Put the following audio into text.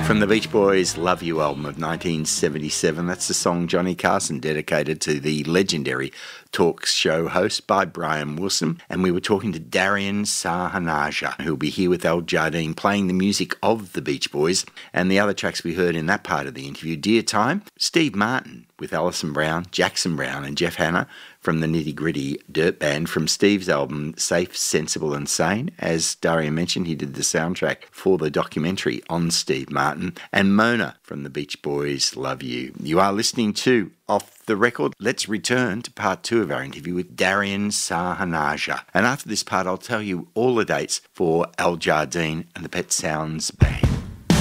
From the Beach Boys' Love You album of 1977, that's the song Johnny Carson dedicated to the legendary talk show host by Brian Wilson. And we were talking to Darian Sahanaja, who'll be here with Al Jardine playing the music of the Beach Boys. And the other tracks we heard in that part of the interview, Dear Time, Steve Martin with Alison Brown, Jackson Brown and Jeff Hanna from the Nitty Gritty Dirt Band from Steve's album Safe, Sensible and Sane. As Darian mentioned, he did the soundtrack for the documentary on Steve Martin. And Mona from the Beach Boys' Love You. You are listening to Off the Record. Let's return to part 2 of our interview with Darian Sahanaja. And after this part, I'll tell you all the dates for Al Jardine and the Pet Sounds Band.